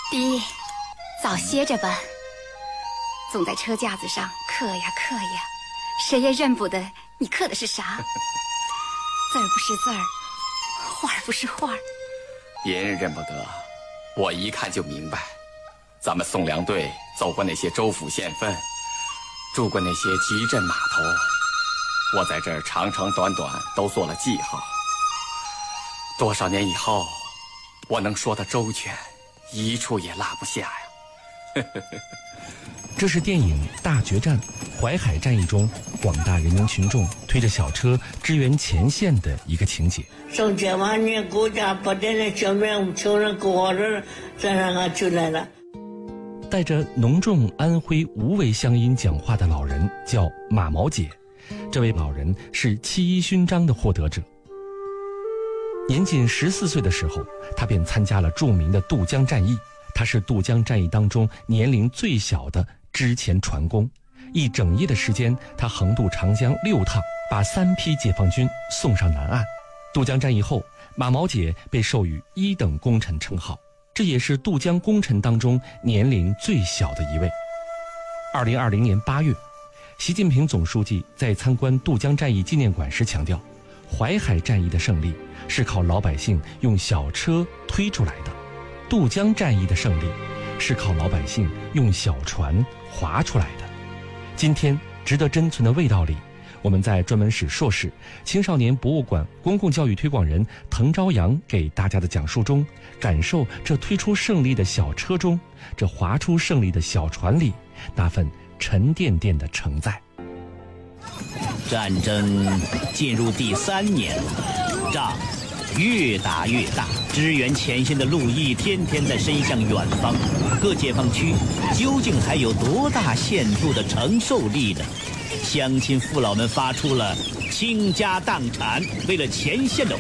爹，早歇着吧。总在车架子上刻呀刻呀，谁也认不得你刻的是啥。字儿不是字儿，画儿不是画儿。 别人认不得，我一看就明白。咱们宋粮队走过那些州府县份，住过那些集镇码头，我在这儿长长短短都做了记号。多少年以后，我能说得周全，一处也落不下呀。 这是电影《大决战》淮海战役中广大人民群众推着小车支援前线的一个情节。 19万年国家不断的消灭我们穷人苦人，这让他出来了。 带着浓重安徽无为乡音讲话的老人叫马毛姐，这位老人是7·1勋章的获得者。年仅14岁的时候，他便参加了著名的渡江战役。他是渡江战役当中年龄最小的支前船工。一整夜的时间，他横渡长江6趟，把3批解放军送上南岸。渡江战役后，马毛姐被授予1等功臣称号，这也是渡江功臣当中年龄最小的一位。2020年8月，习近平总书记在参观渡江战役纪念馆时强调，淮海战役的胜利是靠老百姓用小车推出来的，渡江战役的胜利是靠老百姓用小船划出来的。今天值得珍存的味道里，我们在专门史硕士青少年博物馆公共教育推广人滕朝阳给大家的讲述中，感受这推出胜利的小车中，这划出胜利的小船里那份沉甸甸的承载。 战争进入第3年，仗越打越大，支援前线的路一天天在伸向远方。各解放区究竟还有多大限度的承受力呢？乡亲父老们发出了倾家荡产为了前线的